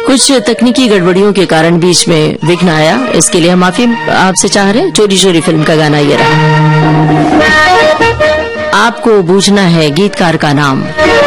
कुछ तकनीकी गड़बड़ियों के कारण बीच में विघ्न आया, इसके लिए हम माफी आपसे चाह रहे हैं। चोरी चोरी फिल्म का गाना ये रहा। आपको बूझना है गीतकार का नाम।